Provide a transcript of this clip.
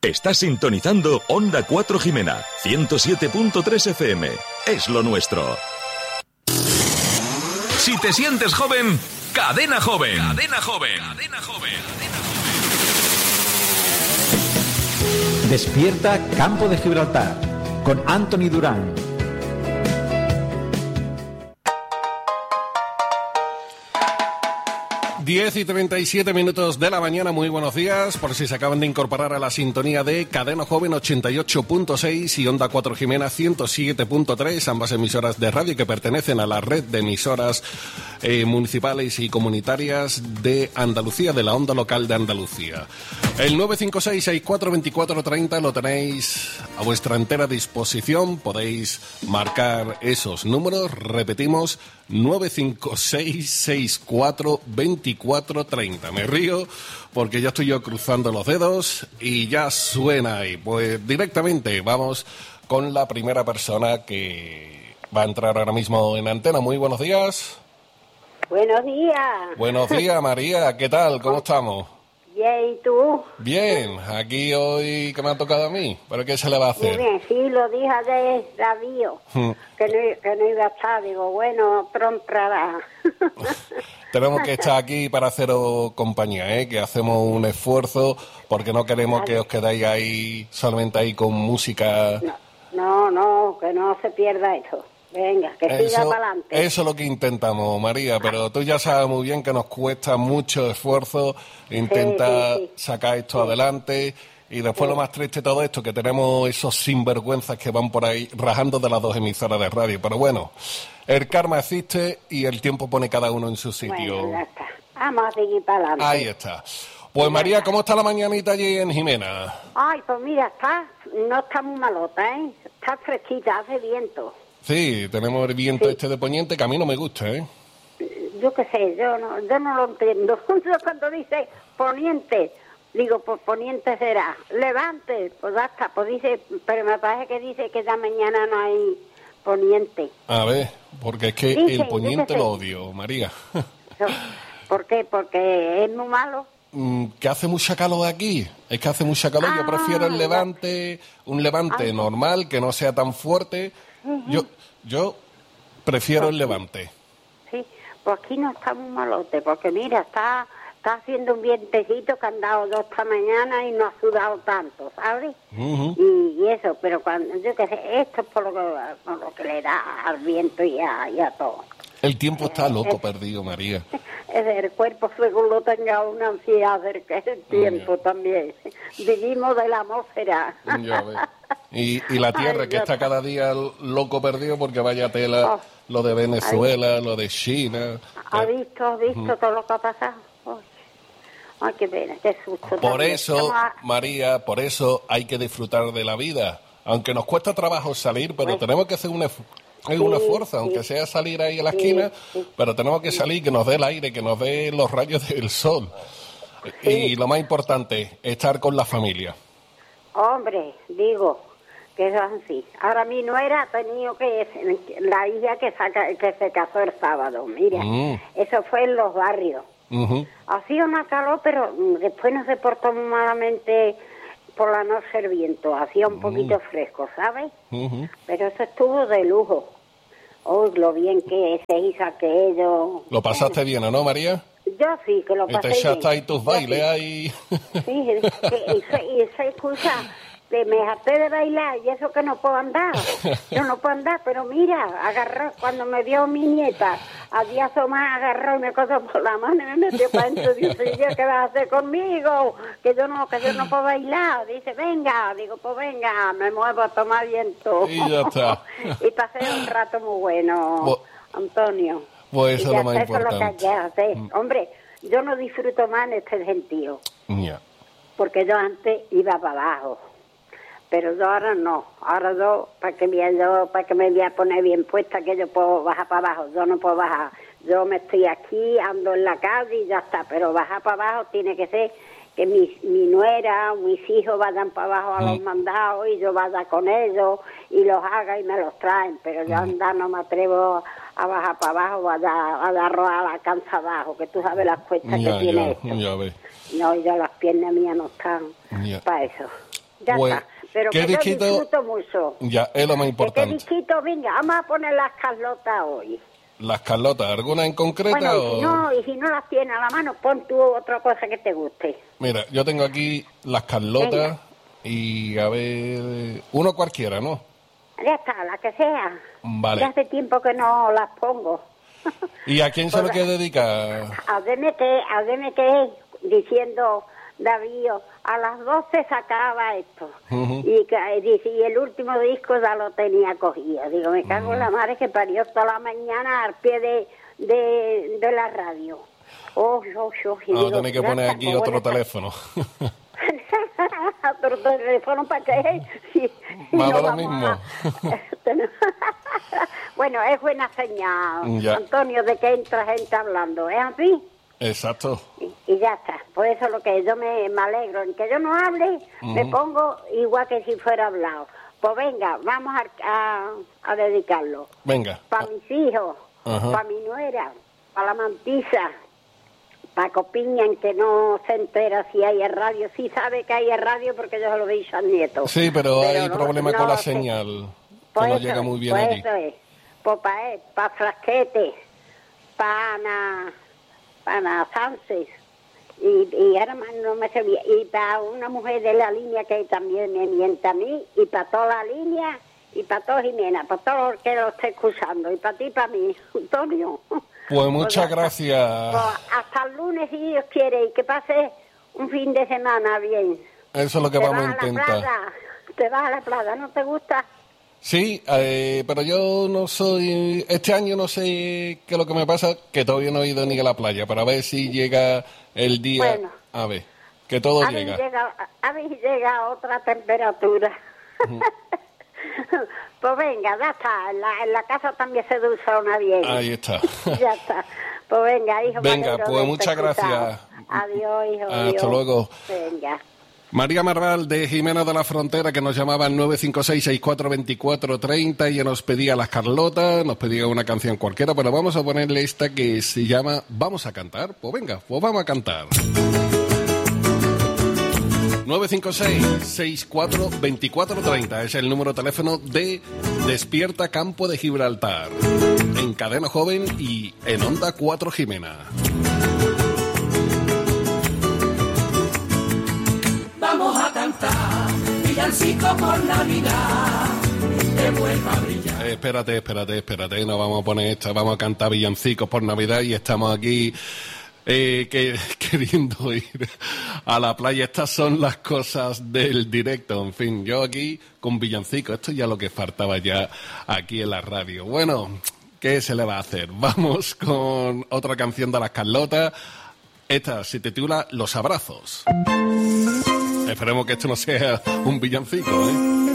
Estás sintonizando Onda 4 Jimena, 107.3 FM. Es lo nuestro. Si te sientes joven, Cadena Joven. Cadena Joven. Cadena Joven. Despierta Campo de Gibraltar con Anthony Durán. Diez y 37 minutos de la mañana, muy buenos días, por si se acaban de incorporar a la sintonía de Cadena Joven 88.6 y Onda 4 Jimena 107.3, ambas emisoras de radio que pertenecen a la red de emisoras municipales y comunitarias de Andalucía, de la onda local de Andalucía. El 956-642430 lo tenéis a vuestra entera disposición, podéis marcar esos números, repetimos, 956-642430. Me río porque ya estoy yo cruzando los dedos y ya suena ahí. Pues directamente vamos con la primera persona que va a entrar ahora mismo en antena. Muy buenos días. Buenos días. Buenos días, María. ¿Qué tal? ¿Cómo estamos? Bien, ¿y tú? Bien, aquí hoy que me ha tocado a mí, ¿pero qué se le va a hacer? Muy bien, sí, lo dije de radio, que no iba a estar, digo, bueno, pronto hará. Tenemos que estar aquí para haceros compañía, que hacemos un esfuerzo, porque no queremos que os quedéis ahí, solamente ahí con música. No, que no se pierda eso. Venga, que siga para adelante. Eso es lo que intentamos, María, pero tú ya sabes muy bien que nos cuesta mucho esfuerzo intentar sacar esto adelante, y después lo más triste de todo esto, que tenemos esos sinvergüenzas que van por ahí rajando de las dos emisoras de radio. Pero bueno, el karma existe y el tiempo pone cada uno en su sitio. Bueno, ya está. Vamos a seguir para adelante. Ahí está. Pues María, ¿cómo está la mañanita allí en Jimena? Ay, pues mira, no está muy malota, está fresquita, hace viento. Sí, tenemos el viento de poniente, que a mí no me gusta, Yo qué sé, yo no lo entiendo. Yo cuando dice poniente, digo, pues poniente será. Levante, pues basta, pues dice, pero me parece que dice que ya mañana no hay poniente. A ver, porque es que dice, el poniente lo odio, María. ¿Por qué? Porque es muy malo. Que hace mucha calor aquí, es que hace mucha calor, yo prefiero el levante, un levante normal, que no sea tan fuerte. Yo prefiero el levante. Sí, pues aquí no está muy malote, porque mira, está haciendo un vientecito que han dado 2 esta mañana y no ha sudado tanto, ¿sabes? Y eso, pero cuando yo qué sé, esto es por lo que le da al viento y a todo. El tiempo está loco, perdido, María. El cuerpo, según lo tenga una ansiedad, que es el tiempo también. Vivimos de la atmósfera. Ya ves. Y la tierra, que está cada día loco perdido, porque vaya tela, lo de Venezuela, lo de China. ¿Has visto todo lo que ha pasado? Ay, qué pena, qué susto. Por eso, María, por eso hay que disfrutar de la vida. Aunque nos cuesta trabajo salir, pero tenemos que hacer una fuerza, aunque sea salir ahí a la esquina, pero tenemos que salir, que nos dé el aire, que nos dé los rayos del sol. Y lo más importante, estar con la familia. Hombre, digo que eso es así. Ahora mi nuera ha tenido la hija que se casó el sábado, mira, eso fue en Los Barrios. Hacía una calor, pero después no se portó muy malamente. Por la noche el viento, hacía un poquito fresco, ¿sabes? Pero eso estuvo de lujo. Lo bien que se hizo aquello. ¿Lo pasaste bien, ¿no, María? Yo sí, que lo pasé bien. Y te echaste ahí tus bailes ahí. Sí, y se escucha, que me harté de bailar y eso que no puedo andar. Yo no puedo andar, pero mira, agarró, cuando me vio mi nieta, al día más agarró y me cogió por la mano y me metió para adentro. Dice, ¿qué vas a hacer conmigo? Que yo no puedo bailar. Dice, venga. Digo, pues venga, me muevo a tomar viento. Y ya está. Y pasé un rato muy bueno, Antonio. Pues eso es lo más importante. Hombre, yo no disfruto más en este sentido. Yeah. Porque yo antes iba para abajo. Pero yo ahora no. Ahora yo, para que me voy a poner bien puesta, que yo puedo bajar para abajo. Yo no puedo bajar. Yo me estoy aquí, ando en la calle y ya está. Pero bajar para abajo tiene que ser que mi nuera, mis hijos vayan para abajo a los mandados y yo vaya con ellos y los haga y me los traen. Pero yo andar no me atrevo a bajar para abajo, a dar a la cancha abajo, que tú sabes las cuestas que tiene esto. Ya ves. No, ya las piernas mías no están para eso. Ya Pues, está. Pero ¿qué que yo disquito? disfruto mucho. Ya, es lo más ¿Qué importante. disquito? Venga, vamos a poner las Carlotas hoy. ¿Las Carlotas, alguna en concreta Bueno, y si no las tienes a la mano, pon tú otra cosa que te guste. Mira, yo tengo aquí las Carlotas. Venga. Y a ver, uno cualquiera, ¿no? Ya está, la que sea. Vale. Ya hace tiempo que no las pongo. ¿Y a quién se lo quiere dedicar? A DMT, diciendo David, a las 12 sacaba esto. Ujú. Y el último disco ya lo tenía cogido. Digo, me cago en la madre que parió toda la mañana al pie de la radio. Vamos a tener que poner aquí otro teléfono. Otro teléfono para qué. Sí, Más de lo vamos mismo. Bueno, es buena señal, Ya. Antonio, de que entra gente hablando, ¿es así? Exacto. Y ya está. Por eso lo que yo me alegro, en que yo no hable, me pongo igual que si fuera hablado. Pues venga, vamos a dedicarlo. Venga. Para mis hijos, Ajá. para mi nuera, para la mantisa, para Copiña, que no se entera si hay radio. Sí sabe que hay radio porque yo se lo he dicho al nieto. Sí, pero hay no- problema no con la lo sé. señal. Que Pues no eso llega es, muy bien pues aquí. eso es. Pues para Frasquete, para Ana Sánchez, y ahora más no me sé bien, y para una mujer de la línea que también me mienta a mí, y para toda la línea, y para todo Jimena, para todo el que lo esté escuchando, y para ti y para mí, Antonio. Pues muchas ya está. gracias. Pues hasta el lunes, si Dios quiere, y que pase un fin de semana bien. Eso es lo que Te vamos a vas la intentar. playa, te vas a la playa, ¿no te gusta? Sí, pero yo no soy... Este año no sé qué es lo que me pasa, que todavía no he ido ni a la playa, para ver si llega el día... Bueno. A ver, que todo A ver, llega. llega a otra temperatura. Pues venga, ya está. En la casa también se dulzona bien. Ahí está. Ya está. Pues venga, hijo. me Venga, alegro pues de muchas haberte escuchado. gracias. Adiós, hijo. Hasta adiós. luego. Venga. María Marval de Jimena de la Frontera, que nos llamaba al 956-6424-30 y nos pedía las Carlotas, nos pedía una canción cualquiera, pero vamos a ponerle esta que se llama ¿Vamos a cantar? Pues venga, pues vamos a cantar. 956-6424-30 es el número de teléfono de Despierta Campo de Gibraltar, en Cadena Joven y en Onda 4 Jimena. Vamos a cantar villancico por Navidad, que vuelva a brillar. Espérate, no vamos a poner esta, vamos a cantar villancicos por Navidad y estamos aquí queriendo ir a la playa. Estas son las cosas del directo, en fin, yo aquí con villancicos, esto ya lo que faltaba ya aquí en la radio. Bueno, ¿qué se le va a hacer? Vamos con otra canción de las Carlotas. Esta se titula Los Abrazos. Esperemos que esto no sea un villancico, ¿eh?